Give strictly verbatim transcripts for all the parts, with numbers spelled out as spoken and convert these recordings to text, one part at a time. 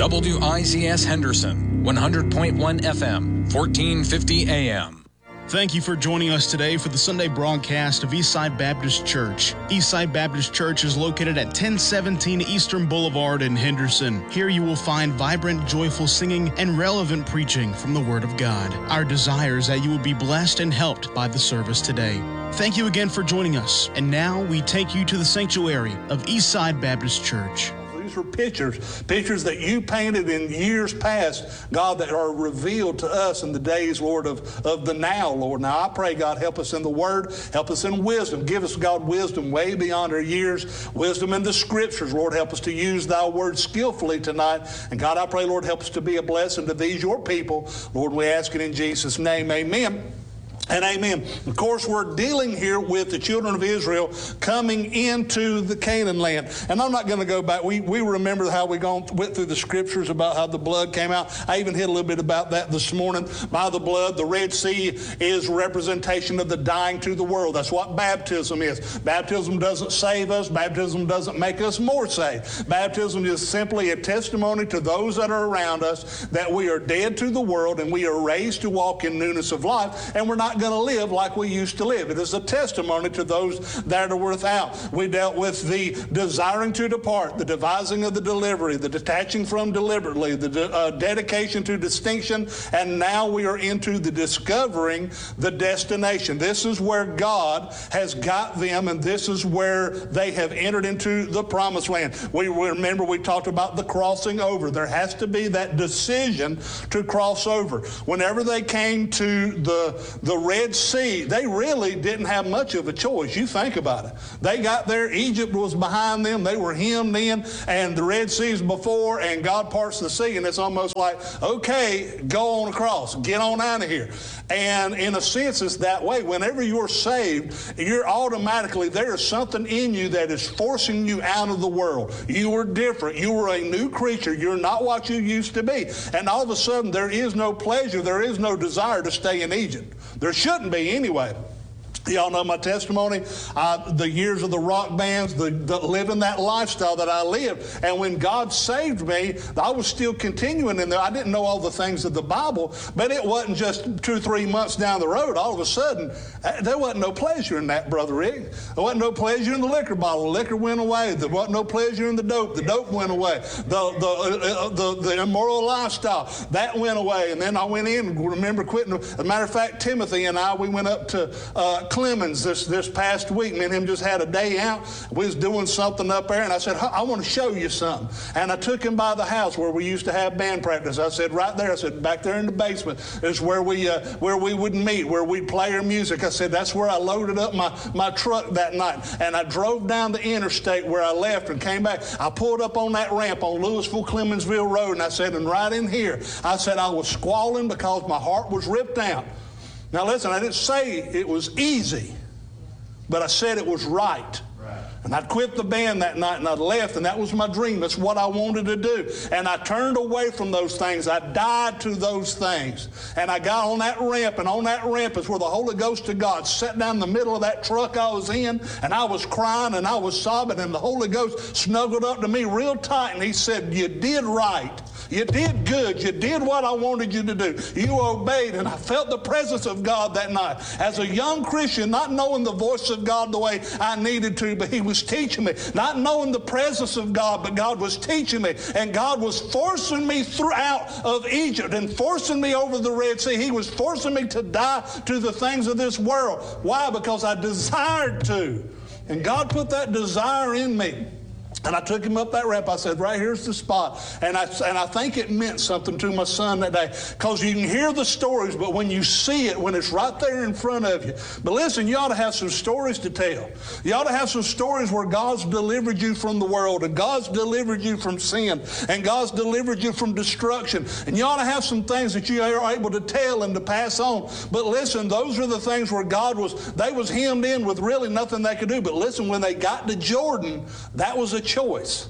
W I Z S Henderson, one hundred point one F M, fourteen fifty A M. Thank you for joining us today for the Sunday broadcast of Eastside Baptist Church. Eastside Baptist Church is located at ten seventeen Eastern Boulevard in Henderson. Here you will find vibrant, joyful singing and relevant preaching from the Word of God. Our desire is that you will be blessed and helped by the service today. Thank you again for joining us. And now we take you to the sanctuary of Eastside Baptist Church. These are pictures, pictures that you painted in years past, God, that are revealed to us in the days, Lord, of, of the now, Lord. Now, I pray, God, help us in the Word, help us in wisdom. Give us, God, wisdom way beyond our years, wisdom in the Scriptures. Lord, help us to use Thy Word skillfully tonight. And, God, I pray, Lord, help us to be a blessing to these, your people. Lord, we ask it in Jesus' name. Amen. And amen. Of course, we're dealing here with the children of Israel coming into the Canaan land. And I'm not going to go back. We we remember how we gone, went through the scriptures about how the blood came out. I even hit a little bit about that this morning. By the blood, the Red Sea is representation of the dying to the world. That's what baptism is. Baptism doesn't save us. Baptism doesn't make us more saved. Baptism is simply a testimony to those that are around us that we are dead to the world and we are raised to walk in newness of life. And we're not going to live like we used to live. It is a testimony to those that are without. We dealt with the desiring to depart, the devising of the delivery, the detaching from deliberately, the de- uh, dedication to distinction, and now we are into the discovering the destination. This is where God has got them, and this is where they have entered into the promised land. We remember we talked about the crossing over. There has to be that decision to cross over. Whenever they came to the, the Red Sea, they really didn't have much of a choice. You think about it. They got there, Egypt was behind them, they were hemmed in, and the Red Sea's before, and God parts the sea, and it's almost like, okay, go on across, get on out of here. And in a sense, it's that way. Whenever you're saved, you're automatically, there is something in you that is forcing you out of the world. You are different. You are a new creature. You're not what you used to be. And all of a sudden, there is no pleasure, there is no desire to stay in Egypt. There shouldn't be anyway. Y'all know my testimony, uh, the years of the rock bands, the, the living that lifestyle that I lived. And when God saved me, I was still continuing in there. I didn't know all the things of the Bible, but it wasn't just two or three months down the road. All of a sudden, there wasn't no pleasure in that, Brother Rick. There wasn't no pleasure in the liquor bottle. The liquor went away. There wasn't no pleasure in the dope. The dope went away. The, the, uh, the, the immoral lifestyle, that went away. And then I went in and remember quitting. As a matter of fact, Timothy and I, we went up to uh, Clemens this, this past week. Me and him just had a day out. We was doing something up there, and I said, I want to show you something. And I took him by the house where we used to have band practice. I said, right there. I said, back there in the basement is where we uh, where we would meet, where we'd play our music. I said, that's where I loaded up my, my truck that night. And I drove down the interstate where I left and came back. I pulled up on that ramp on Louisville, Clemensville Road, and I said, and right in here, I said, I was squalling because my heart was ripped out. Now listen, I didn't say it was easy, but I said it was right. Right. And I'd quit the band that night and I'd left, and that was my dream. That's what I wanted to do. And I turned away from those things. I died to those things. And I got on that ramp, and on that ramp is where the Holy Ghost of God sat down in the middle of that truck I was in, and I was crying and I was sobbing, and the Holy Ghost snuggled up to me real tight, and he said, you did right. You did good. You did what I wanted you to do. You obeyed, and I felt the presence of God that night. As a young Christian, not knowing the voice of God the way I needed to, but he was teaching me. Not knowing the presence of God, but God was teaching me. And God was forcing me throughout of Egypt and forcing me over the Red Sea. He was forcing me to die to the things of this world. Why? Because I desired to. And God put that desire in me. And I took him up that ramp. I said, right here's the spot. And I, and I think it meant something to my son that day. Because you can hear the stories, but when you see it, when it's right there in front of you. But listen, you ought to have some stories to tell. You ought to have some stories where God's delivered you from the world, and God's delivered you from sin, and God's delivered you from destruction. And you ought to have some things that you are able to tell and to pass on. But listen, those are the things where God was, they was hemmed in with really nothing they could do. But listen, when they got to Jordan, that was a choice.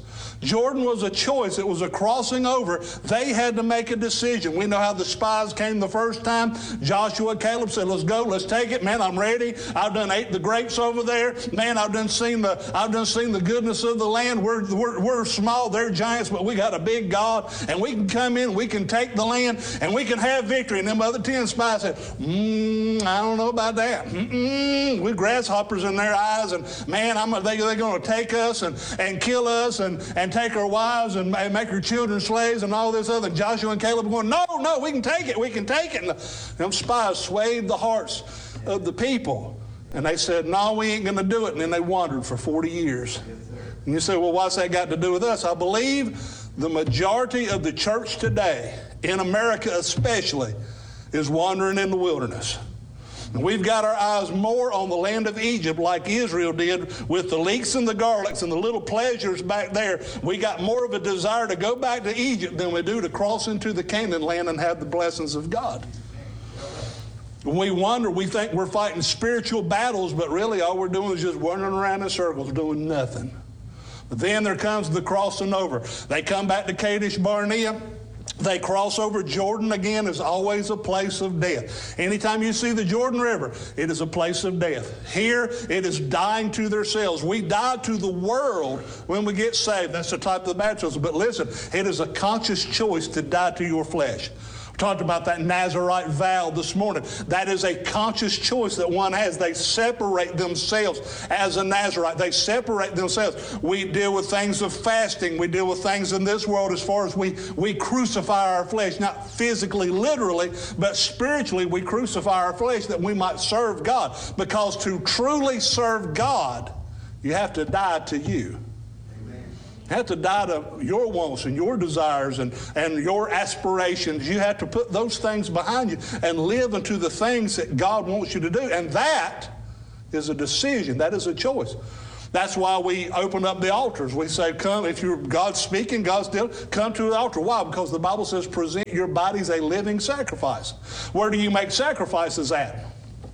Jordan was a choice. It was a crossing over. They had to make a decision. We know how the spies came the first time. Joshua and Caleb said, let's go, let's take it. Man, I'm ready. I've done ate the grapes over there. Man, I've done seen the I've done seen the goodness of the land. We're, we're, we're small, they're giants, but we got a big God, and we can come in, we can take the land, and we can have victory. And them other ten spies said, mm, I don't know about that. Mm-mm. We're grasshoppers in their eyes, and man, I'm, they, they're going to take us and, and kill us and, and take our wives and, and make our children slaves and all this other. Joshua and Caleb were going, no, no, we can take it, we can take it. And the, them spies swayed the hearts of the people. And they said, no, we ain't going to do it. And then they wandered for forty years. And you say, well, what's that got to do with us? I believe the majority of the church today, in America especially, is wandering in the wilderness. And we've got our eyes more on the land of Egypt like Israel did with the leeks and the garlics and the little pleasures back there. We got more of a desire to go back to Egypt than we do to cross into the Canaan land and have the blessings of God. When we wander, we think we're fighting spiritual battles, but really all we're doing is just wandering around in circles doing nothing. But then there comes the crossing over. They come back to Kadesh Barnea. They cross over. Jordan, again, is always a place of death. Anytime you see the Jordan River, it is a place of death. Here, it is dying to themselves. We die to the world when we get saved. That's the type of baptism. But listen, it is a conscious choice to die to your flesh. We talked about that Nazarite vow this morning. That is a conscious choice that one has. They separate themselves as a Nazarite. They separate themselves. We deal with things of fasting. We deal with things in this world as far as we, we crucify our flesh, not physically, literally, but spiritually we crucify our flesh that we might serve God. Because to truly serve God, you have to die to you. You have to die to your wants and your desires and, and your aspirations. You have to put those things behind you and live into the things that God wants you to do. And that is a decision. That is a choice. That's why we open up the altars. We say, come, if you're God's speaking, God's dealing, come to the altar. Why? Because the Bible says, present your bodies a living sacrifice. Where do you make sacrifices at?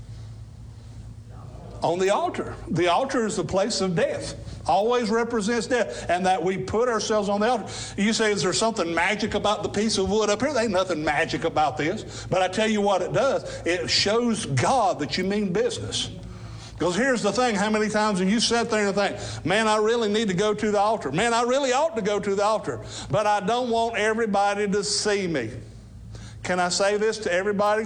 On the altar. The altar is the place of death. Always represents death, and that we put ourselves on the altar. You say, is there something magic about the piece of wood up here? There ain't nothing magic about this. But I tell you what it does. It shows God that you mean business. Because here's the thing, how many times have you sat there and think, man, I really need to go to the altar. Man, I really ought to go to the altar. But I don't want everybody to see me. Can I say this to everybody?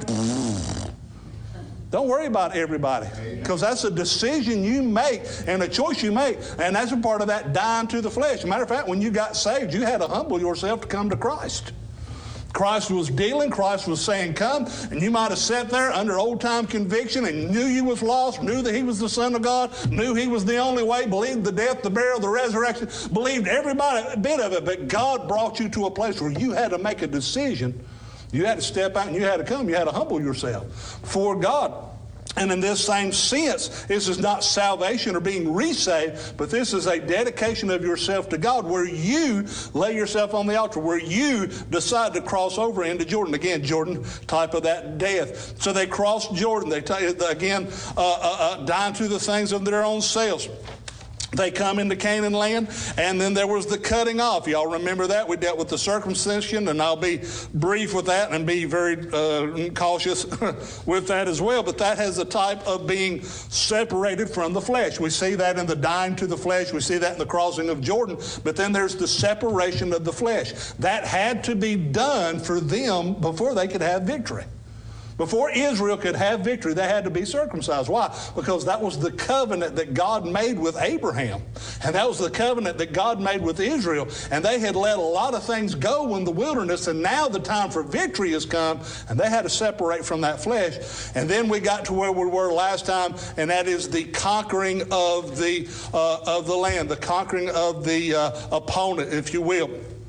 Don't worry about everybody, because that's a decision you make and a choice you make, and that's a part of that dying to the flesh. As a matter of fact, when you got saved, you had to humble yourself to come to Christ. Christ was dealing, Christ was saying, come, and you might have sat there under old-time conviction and knew you was lost, knew that he was the Son of God, knew he was the only way, believed the death, the burial, the resurrection, believed every bit of it, but God brought you to a place where you had to make a decision. You had to step out and you had to come. You had to humble yourself for God. And in this same sense, this is not salvation or being resaved, but this is a dedication of yourself to God where you lay yourself on the altar, where you decide to cross over into Jordan. Again, Jordan, type of that death. So they crossed Jordan. They, t- again, uh, uh, uh, dying to the things of their own selves. They come into Canaan land, and then there was the cutting off. Y'all remember that? We dealt with the circumcision, and I'll be brief with that and be very uh, cautious with that as well. But that has a type of being separated from the flesh. We see that in the dying to the flesh. We see that in the crossing of Jordan. But then there's the separation of the flesh. That had to be done for them before they could have victory. Before Israel could have victory, they had to be circumcised. Why? Because that was the covenant that God made with Abraham. And that was the covenant that God made with Israel. And they had let a lot of things go in the wilderness, and now the time for victory has come, and they had to separate from that flesh. And then we got to where we were last time, and that is the conquering of the, uh, of the land, the conquering of the uh, opponent, if you will.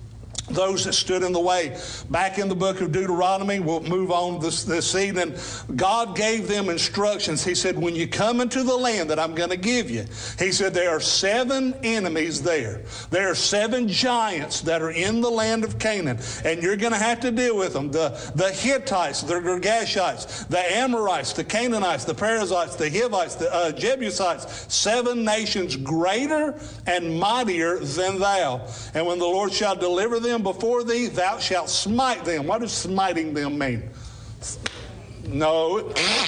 those that stood in the way. Back in the book of Deuteronomy, we'll move on this, this evening, God gave them instructions. He said, when you come into the land that I'm going to give you, he said there are seven enemies there. There are seven giants that are in the land of Canaan, and you're going to have to deal with them. The, the Hittites, the Girgashites, the Amorites, the Canaanites, the Perizzites, the Hivites, the uh, Jebusites, seven nations greater and mightier than thou. And when the Lord shall deliver them before thee, thou shalt smite them. What does smiting them mean? No.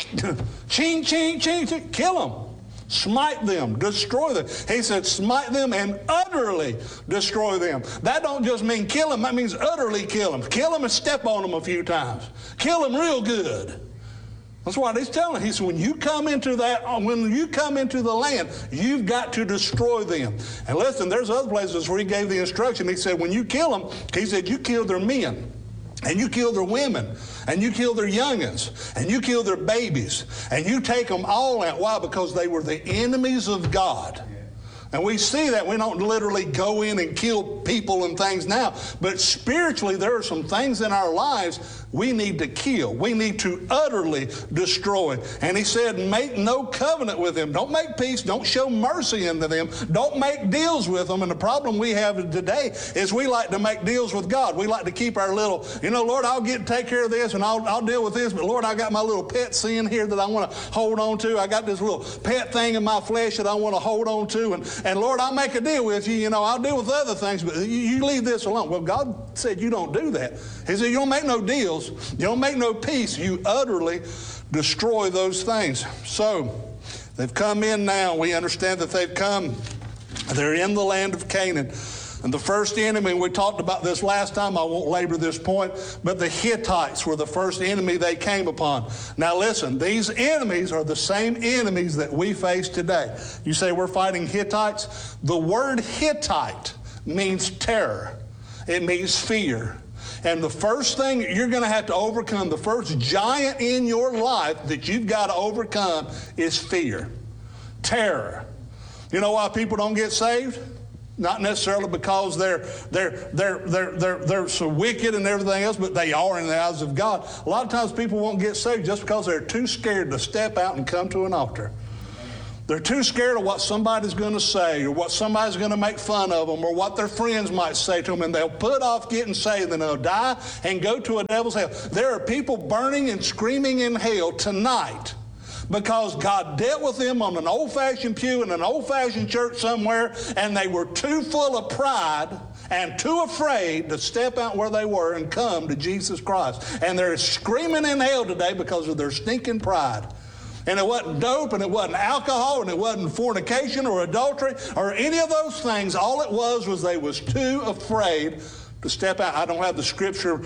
ching, ching, ching, ching. Kill them. Smite them. Destroy them. He said, smite them and utterly destroy them. That don't just mean kill them. That means utterly kill them. Kill them and step on them a few times. Kill them real good. That's what he's telling. He said, when you come into that, when you come into the land, you've got to destroy them. And listen, there's other places where he gave the instruction. He said, when you kill them, he said, you kill their men, and you kill their women, and you kill their youngins, and you kill their babies, and you take them all out. Why? Because they were the enemies of God. And we see that. We don't literally go in and kill people and things now. But spiritually, there are some things in our lives we need to kill. We need to utterly destroy. And he said, make no covenant with them. Don't make peace. Don't show mercy into them. Don't make deals with them. And the problem we have today is we like to make deals with God. We like to keep our little, you know, Lord, I'll get take care of this and I'll, I'll deal with this. But Lord, I got my little pet sin here that I want to hold on to. I got this little pet thing in my flesh that I want to hold on to. And, and Lord, I'll make a deal with you. You know, I'll deal with other things, but you, you leave this alone. Well, God said you don't do that. He said you don't make no deals. You don't make no peace. You utterly destroy those things. So they've come in now. We understand that they've come. They're in the land of Canaan. And the first enemy, we talked about this last time, I won't labor this point, but the Hittites were the first enemy they came upon. Now listen, these enemies are the same enemies that we face today. You say we're fighting Hittites? The word Hittite means terror. It means fear. And the first thing you're going to have to overcome, the first giant in your life that you've got to overcome is fear, terror. You know why people don't get saved? Not necessarily because they're they're they're they're they're they're so wicked and everything else, but they are in the eyes of God. A lot of times people won't get saved just because they're too scared to step out and come to an altar. They're too scared of what somebody's going to say or what somebody's going to make fun of them or what their friends might say to them, and they'll put off getting saved and they'll die and go to a devil's hell. There are people burning and screaming in hell tonight because God dealt with them on an old-fashioned pew in an old-fashioned church somewhere, and they were too full of pride and too afraid to step out where they were and come to Jesus Christ. And they're screaming in hell today because of their stinking pride. And it wasn't dope, and it wasn't alcohol, and it wasn't fornication or adultery or any of those things. All it was was they was too afraid to step out. I don't have the scripture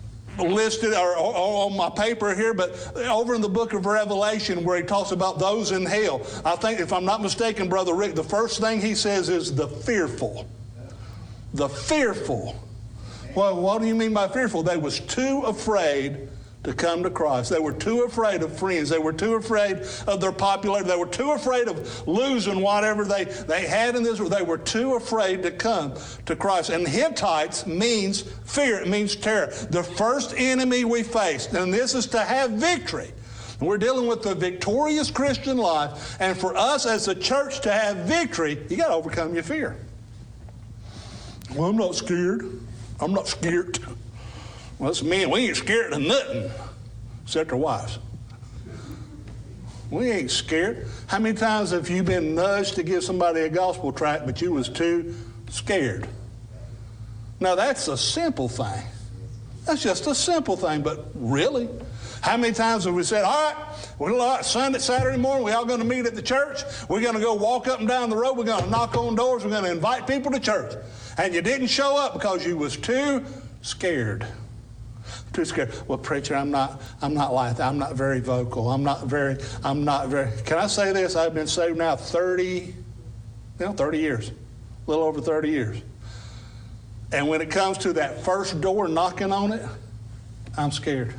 listed or, or, or on my paper here, but over in the book of Revelation where he talks about those in hell, I think, if I'm not mistaken, Brother Rick, the first thing he says is the fearful. The fearful. Well, what do you mean by fearful? They was too afraid to come to Christ. They were too afraid of friends. They were too afraid of their popularity. They were too afraid of losing whatever they, they had in this. They were too afraid to come to Christ. And Hittites means fear. It means terror. The first enemy we faced, and this is to have victory. We're dealing with the victorious Christian life. And for us as a church to have victory, you got to overcome your fear. Well, I'm not scared. I'm not scared. Well, it's men. We ain't scared of nothing except our wives. We ain't scared. How many times have you been nudged to give somebody a gospel tract, but you was too scared? Now, that's a simple thing. That's just a simple thing, but really? How many times have we said, all right, well, Sunday, Saturday morning, we're all going to meet at the church. We're going to go walk up and down the road. We're going to knock on doors. We're going to invite people to church. And you didn't show up because you was too scared. Too scared. Well, preacher, I'm not, I'm not like that. I'm not very vocal. I'm not very, I'm not very, can I say this? I've been saved now thirty, you know, thirty years, a little over thirty years. And when it comes to that first door knocking on it, I'm scared.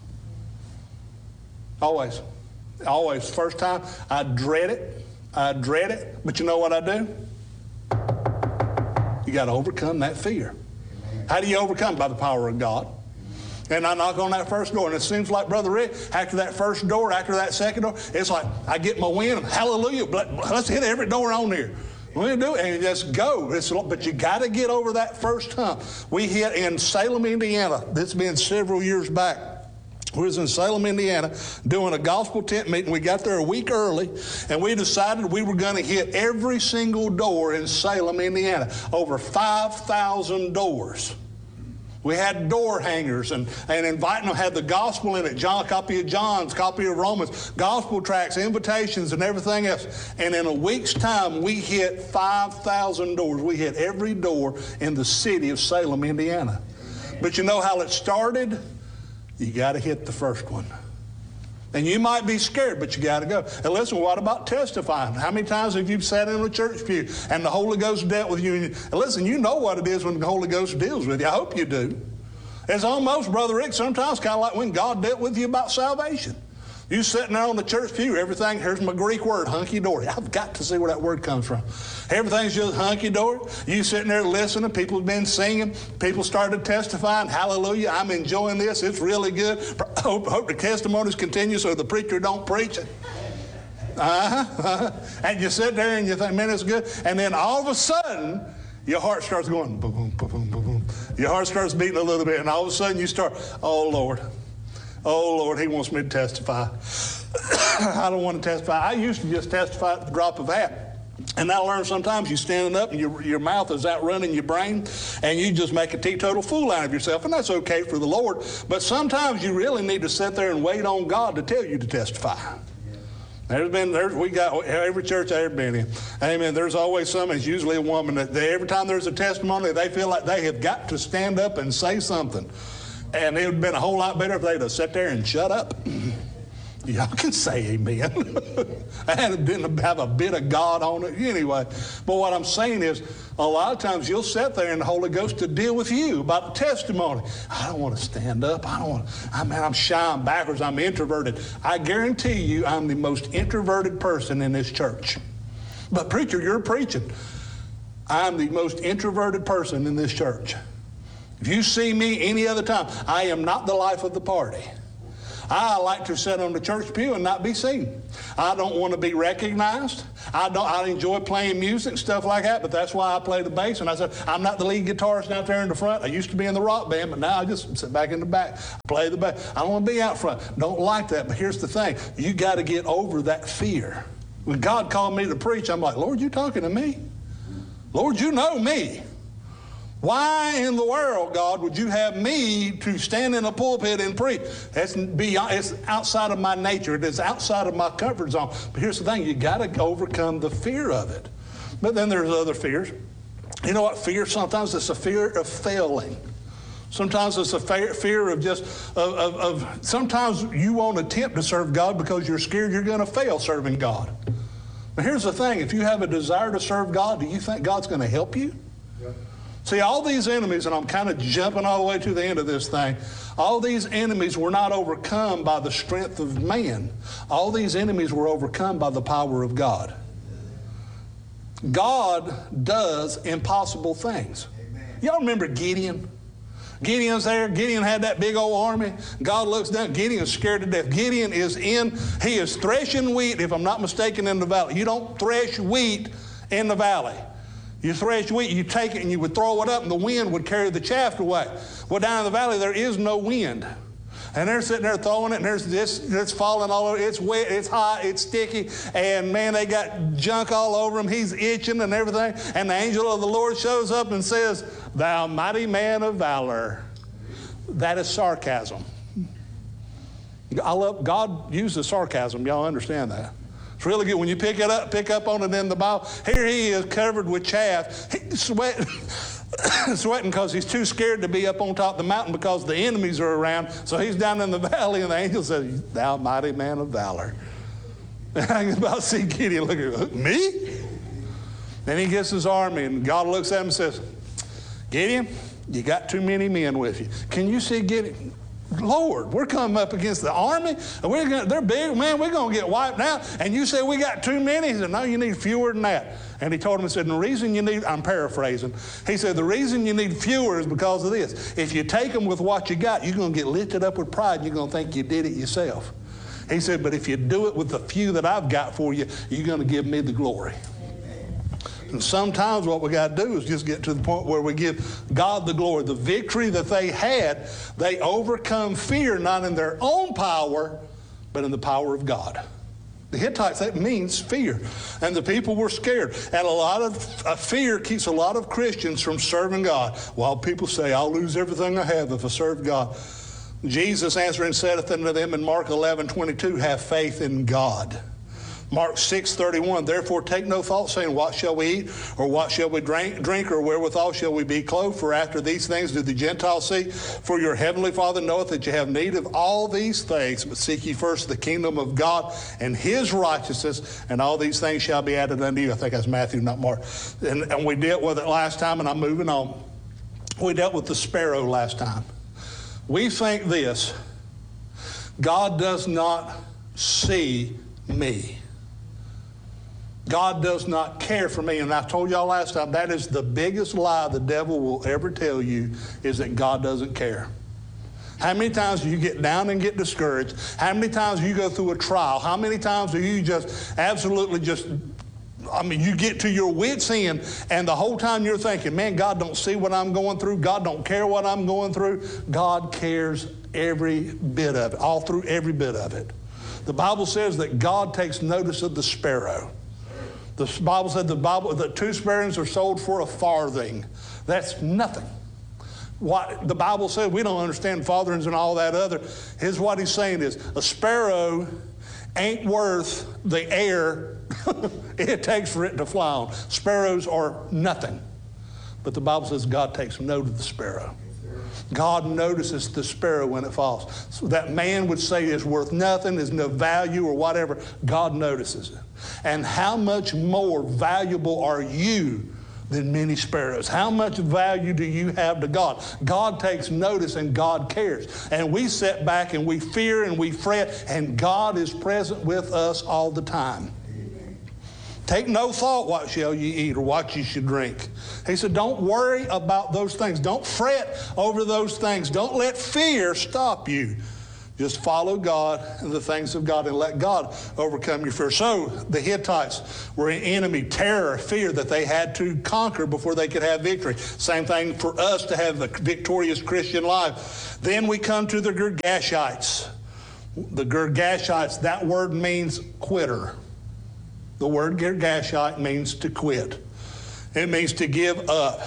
Always. Always. First time, I dread it. I dread it. But you know what I do? You got to overcome that fear. How do you overcome? By the power of God. And I knock on that first door, and it seems like, Brother Rick, after that first door, after that second door, it's like I get my wind, hallelujah, let's hit every door on here. We do it, and you just go. It's, but you got to get over that first hump. We hit in Salem, Indiana. This has been several years back. We was in Salem, Indiana, doing a gospel tent meeting. We got there a week early, and we decided we were going to hit every single door in Salem, Indiana. Over five thousand doors. We had door hangers and, and inviting them, had the gospel in it, John, copy of John's, copy of Romans, gospel tracts, invitations, and everything else. And in a week's time, we hit five thousand doors. We hit every door in the city of Salem, Indiana. But you know how it started? You got to hit the first one. And you might be scared, but you got to go. And listen, what about testifying? How many times have you sat in a church pew and the Holy Ghost dealt with you? And listen, you know what it is when the Holy Ghost deals with you. I hope you do. It's almost, Brother Rick, sometimes kind of like when God dealt with you about salvation. You sitting there on the church pew, everything, here's my Greek word, hunky-dory. I've got to see where that word comes from. Everything's just hunky-dory. You sitting there listening, people have been singing, people started testifying, hallelujah, I'm enjoying this, it's really good. Hope, hope the testimonies continue so the preacher don't preach it. Uh-huh, uh-huh. And you sit there and you think, man, it's good. And then all of a sudden, your heart starts going, boom, boom, boom, boom, boom, boom. Your heart starts beating a little bit, and all of a sudden you start, oh, Lord. Oh, Lord, he wants me to testify. I don't want to testify. I used to just testify at the drop of a hat. And now I learned sometimes you're standing up and your, your mouth is outrunning your brain, and you just make a teetotal fool out of yourself, and that's okay for the Lord. But sometimes you really need to sit there and wait on God to tell you to testify. There's been, there's, we got every church I've ever been in. Amen. There's always some, it's usually a woman that they, every time there's a testimony, they feel like they have got to stand up and say something. And it would have been a whole lot better if they'd have sat there and shut up. Y'all can say amen. And it didn't have a bit of God on it anyway. But what I'm saying is, a lot of times you'll sit there in the Holy Ghost to deal with you about the testimony. I don't want to stand up. I don't want to, I mean, I'm shy, I'm backwards, I'm introverted. I guarantee you I'm the most introverted person in this church. But preacher, you're preaching. I'm the most introverted person in this church. If you see me any other time, I am not the life of the party. I like to sit on the church pew and not be seen. I don't want to be recognized. I don't. I enjoy playing music and stuff like that, but that's why I play the bass. And I said, I'm not the lead guitarist out there in the front. I used to be in the rock band, but now I just sit back in the back, play the bass. I don't want to be out front. Don't like that. But here's the thing. You got to get over that fear. When God called me to preach, I'm like, Lord, you talking to me? Lord, you know me. Why in the world, God, would you have me to stand in a pulpit and preach? That's beyond, it's outside of my nature. It is outside of my comfort zone. But here's the thing, you got to overcome the fear of it. But then there's other fears. You know what fear? Sometimes it's a fear of failing. Sometimes it's a fear of just, of, of, of sometimes you won't attempt to serve God because you're scared you're going to fail serving God. But here's the thing, if you have a desire to serve God, do you think God's going to help you? Yeah. See, all these enemies, and I'm kind of jumping all the way to the end of this thing, all these enemies were not overcome by the strength of man. All these enemies were overcome by the power of God. God does impossible things. Amen. Y'all remember Gideon? Gideon's there. Gideon had that big old army. God looks down. Gideon's scared to death. Gideon is in, he is threshing wheat, if I'm not mistaken, in the valley. You don't thresh wheat in the valley. You thresh wheat, you take it and you would throw it up and the wind would carry the chaff away. Well, down in the valley, there is no wind. And they're sitting there throwing it, and there's this, it's falling all over. It's wet, it's hot, it's sticky, and man, they got junk all over him. He's itching and everything. And the angel of the Lord shows up and says, "Thou mighty man of valor." That is sarcasm. I love, God uses sarcasm. Y'all understand that? It's really good when you pick it up, pick up on it in the Bible. Here he is covered with chaff. He's sweating. Sweating because he's too scared to be up on top of the mountain because the enemies are around. So he's down in the valley, and the angel says, "Thou mighty man of valor." And I can about see Gideon look at him, "Me?" Then he gets his army, and God looks at him and says, "Gideon, you got too many men with you." Can you see Gideon? Lord, we're coming up against the army, and we're gonna, they're big, man, we're going to get wiped out. And you say we got too many? He said, no, you need fewer than that. And he told him, he said, and the reason you need, I'm paraphrasing, he said, the reason you need fewer is because of this. If you take them with what you got, you're going to get lifted up with pride, and you're going to think you did it yourself. He said, but if you do it with the few that I've got for you, you're going to give me the glory. And sometimes what we got to do is just get to the point where we give God the glory. The victory that they had, they overcome fear not in their own power, but in the power of God. The Hittites, that means fear. And the people were scared. And a lot of uh, fear keeps a lot of Christians from serving God. While people say, I'll lose everything I have if I serve God. Jesus answering saith unto them in Mark eleven twenty-two, have faith in God. Mark six thirty-one, therefore take no thought, saying, what shall we eat, or what shall we drink, drink, or wherewithal shall we be clothed? For after these things do the Gentiles seek. For your heavenly Father knoweth that you have need of all these things, but seek ye first the kingdom of God and his righteousness, and all these things shall be added unto you. I think that's Matthew, not Mark. And, and we dealt with it last time, and I'm moving on. We dealt with the sparrow last time. We think this, God does not see me. God does not care for me. And I told y'all last time, that is the biggest lie the devil will ever tell you, is that God doesn't care. How many times do you get down and get discouraged? How many times do you go through a trial? How many times do you just absolutely just, I mean, you get to your wit's end, and the whole time you're thinking, man, God don't see what I'm going through. God don't care what I'm going through. God cares every bit of it, all through every bit of it. The Bible says that God takes notice of the sparrow. The Bible said the Bible the two sparrows are sold for a farthing. That's nothing. What the Bible said, we don't understand farthings and all that other. Here's what he's saying is, a sparrow ain't worth the air it takes for it to fly on. Sparrows are nothing. But the Bible says God takes note of the sparrow. God notices the sparrow when it falls. So that man would say is worth nothing, is no value or whatever. God notices it. And how much more valuable are you than many sparrows? How much value do you have to God? God takes notice and God cares. And we sit back and we fear and we fret, and God is present with us all the time. Take no thought, what shall ye eat or what you should drink. He said, don't worry about those things. Don't fret over those things. Don't let fear stop you. Just follow God and the things of God and let God overcome your fear. So the Hittites were an enemy, terror, fear that they had to conquer before they could have victory. Same thing for us to have the victorious Christian life. Then we come to the Girgashites. The Girgashites, that word means quitter. The word Girgashite means to quit. It means to give up.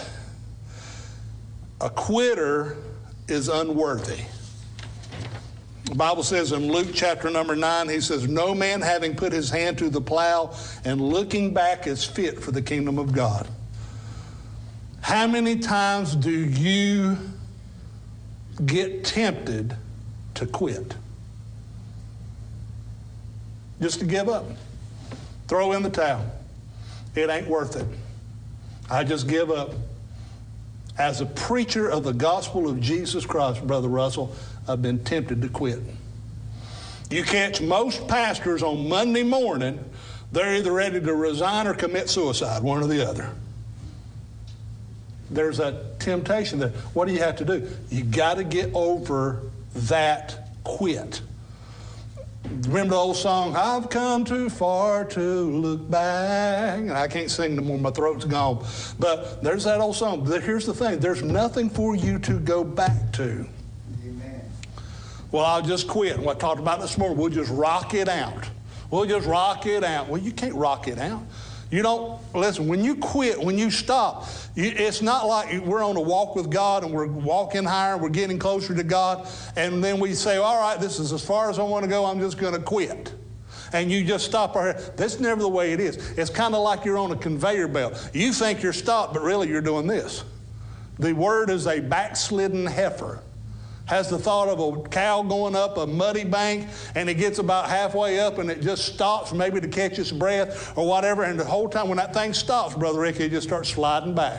A quitter is unworthy. The Bible says in Luke chapter number nine, he says, no man having put his hand to the plow and looking back is fit for the kingdom of God. How many times do you get tempted to quit? Just to give up. Throw in the towel. It ain't worth it. I just give up. As a preacher of the gospel of Jesus Christ, Brother Russell, I've been tempted to quit. You catch most pastors on Monday morning, they're either ready to resign or commit suicide, one or the other. There's a temptation there. What do you have to do? You got to get over that quit. Remember the old song, I've come too far to look back. And I can't sing no more, my throat's gone. But there's that old song. But here's the thing, there's nothing for you to go back to. Amen. Well, I'll just quit. What I talked about this morning, we'll just rock it out. We'll just rock it out. Well, you can't rock it out. You don't, listen, when you quit, when you stop, you, it's not like we're on a walk with God and we're walking higher, we're getting closer to God, and then we say, all right, this is as far as I want to go, I'm just going to quit. And you just stop right here. That's never the way it is. It's kind of like you're on a conveyor belt. You think you're stopped, but really you're doing this. The word is a backslidden heifer. Has the thought of a cow going up a muddy bank, and it gets about halfway up and it just stops maybe to catch its breath or whatever, and the whole time when that thing stops, Brother Rick, it just starts sliding back.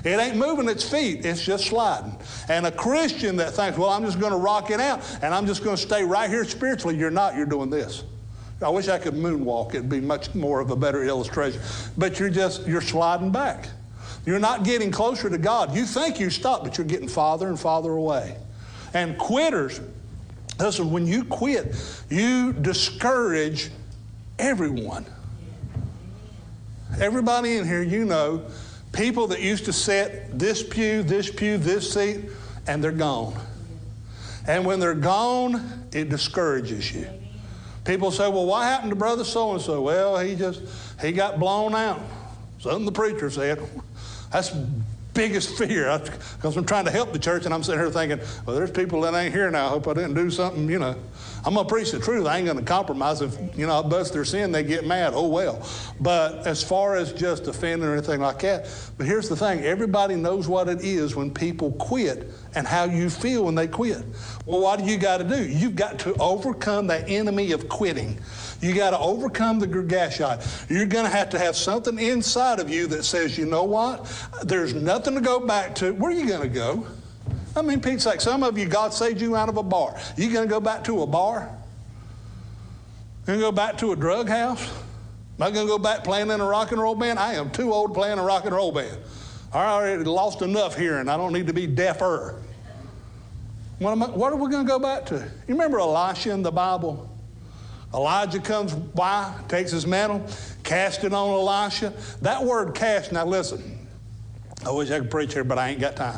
It ain't moving its feet, it's just sliding. And a Christian that thinks, well, I'm just going to rock it out and I'm just going to stay right here spiritually, you're not, you're doing this. I wish I could moonwalk. It'd be much more of a better illustration. But you're just, you're sliding back. You're not getting closer to God. You think you stopped, but you're getting farther and farther away. And quitters, listen, when you quit, you discourage everyone. Everybody in here, you know, people that used to sit this pew, this pew, this seat, and they're gone. And when they're gone, it discourages you. People say, well, what happened to brother so-and-so? Well, he just, he got blown out. Something the preacher said. That's biggest fear, because I'm trying to help the church, and I'm sitting here thinking, well, there's people that ain't here now. I hope I didn't do something, you know. I'm going to preach the truth. I ain't going to compromise. If, you know, I bust their sin, they get mad. Oh, well. But as far as just offending or anything like that, but here's the thing. Everybody knows what it is when people quit and how you feel when they quit. Well, what do you got to do? You've got to overcome the enemy of quitting. You got to overcome the Gergashite. You're going to have to have something inside of you that says, you know what? There's nothing to go back to. Where are you going to go? I mean, Pete's like, some of you, God saved you out of a bar. You going to go back to a bar? You going to go back to a drug house? Am I going to go back playing in a rock and roll band? I am too old to play in a rock and roll band. I already lost enough hearing. I don't need to be deafer. What, am I, what are we going to go back to? You remember Elisha in the Bible? Elijah comes by, takes his mantle, cast it on Elisha. That word cast, now listen, I wish I could preach here, but I ain't got time.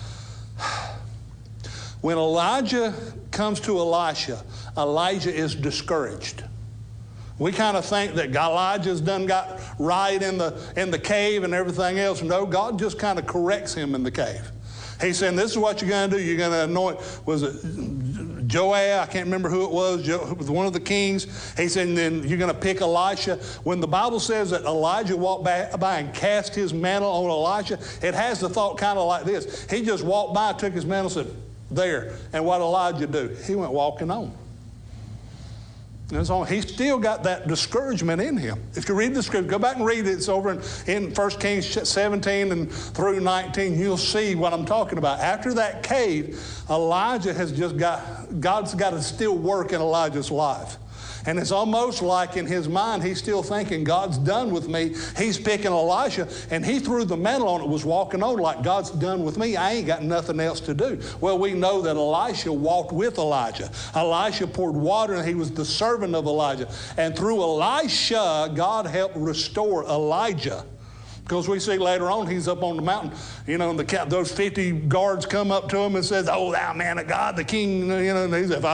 When Elijah comes to Elisha, Elijah is discouraged. We kind of think that Elijah's done got right in the, in the cave and everything else. No, God just kind of corrects him in the cave. He's saying, this is what you're going to do. You're going to anoint, was it Joab? I can't remember who it was, it was one of the kings. He said, and then you're going to pick Elisha. When the Bible says that Elijah walked by, by and cast his mantle on Elisha, it has the thought kind of like this. He just walked by, took his mantle, said, there. And what Elijah do? He went walking on. And so he still got that discouragement in him. If you read the scripture, go back and read it. It's over in, in First Kings seventeen and through nineteen. You'll see what I'm talking about. After that cave, Elijah has just got, God's got to still work in Elijah's life. And it's almost like in his mind, he's still thinking, God's done with me. He's picking Elisha, and he threw the mantle on it, was walking on like, God's done with me. I ain't got nothing else to do. Well, we know that Elisha walked with Elijah. Elisha poured water, and he was the servant of Elijah. And through Elisha, God helped restore Elijah. Because we see later on, he's up on the mountain, you know, and the, those fifty guards come up to him and says, oh, thou man of God, the king, you know, and he said,